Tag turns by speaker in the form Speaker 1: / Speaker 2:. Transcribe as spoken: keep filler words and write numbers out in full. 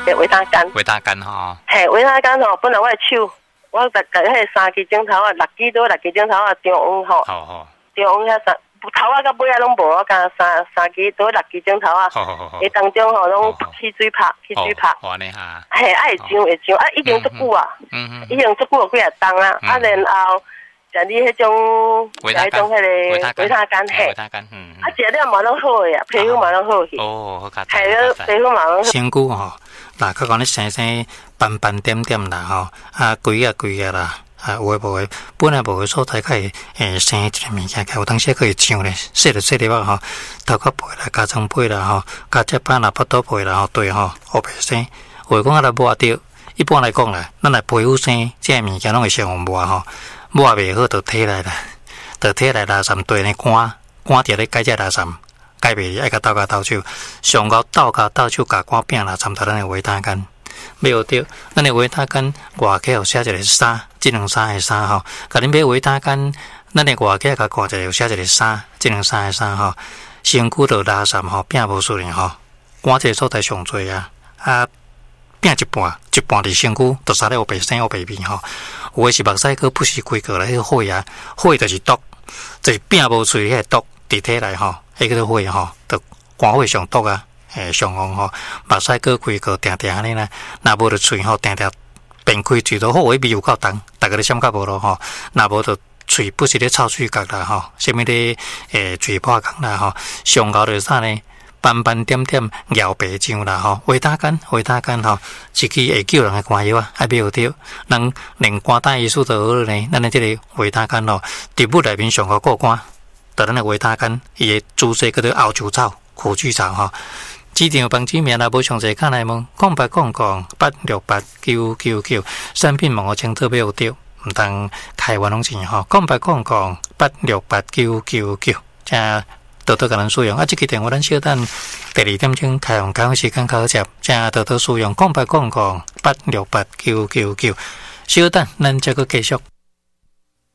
Speaker 1: 的维他干。
Speaker 2: 维他干吼。
Speaker 1: 嘿，维他干吼，本来我的手，我大概迄三支镜头啊，六支多六支镜头啊，中央吼。
Speaker 2: 好好。
Speaker 1: 中央遐三头啊，到尾啊拢无，我加三三支多六支镜头啊。
Speaker 2: 好好好。
Speaker 1: 伊当中吼拢起水泡，起水泡。
Speaker 2: 哦，安尼哈。
Speaker 1: 嘿，爱上会上啊，已经足久啊。嗯嗯。已经足久几啊冬啊，啊然后。食你迄种，
Speaker 2: 维他
Speaker 1: 种迄个维他干，嘿，
Speaker 2: 维他干，嗯，
Speaker 1: 啊，食了嘛拢好个呀，皮肤嘛拢好去。
Speaker 2: 哦，好加。
Speaker 1: 系了，皮肤嘛拢。
Speaker 3: 身躯吼，嗱，佢讲你生生斑斑点点啦，吼，啊，规啊规啊啦，啊，有诶无诶，本来无诶所在可以诶生一个物件，有当时可以上咧，洗着洗着吧，吼，头壳皮啦，加床皮啦，吼，加只板啦，腹肚皮啦，吼，对吼，黑白生，话讲啊来抹掉，一般来讲啦，咱来皮肤生，即个物件拢会上抹吼。抹袂好，就摕来啦，就摕来垃圾堆呢赶，赶掉咧改只垃圾，改袂爱甲倒甲倒手，上高倒甲倒手甲赶拼垃圾，就咱的维他干。买有着，咱的维他干外口有写一个三，即两三个三吼。甲恁买维他干，咱的外口甲看一个有写一个三，即两三个三吼。身躯着垃圾吼，拼无顺哩吼，赶这个所在上侪啊，啊。拼一半，一半伫身躯，就杀了有白生有白味吼。有诶是目屎哥不是规个咧，迄个火啊，火就是毒，就是拼无出迄个毒伫体内吼，迄个火吼，就肝火上毒啊，诶上红吼，目屎哥规个定定安尼啦，若无就喙吼定定变开嘴都好，迄味有够重，逐个咧闪甲无咯吼，若无就喙不是咧臭喙角啦吼，啥物咧诶嘴破角啦吼，上高就啥呢？斑斑点点咬白酱啦吼，维他干维他干吼，一支会救人诶肝药啊，还袂有着，人连肝胆医术都好呢。咱诶即个维他干吼，植物内面上好过肝，就咱诶维他干，伊诶主色叫做熬酒草、苦菊草吼。市场帮子名啦，无详细看来问，空白空空八六八九九九，产品网号清特别有着，毋通开玩弄钱吼，空白空空八六八九九九，正。多多甲咱使用啊！即个电话咱小等第二点钟开放开放时间考接，正多多使用，空八空空八六八九九九，小等咱再个继续。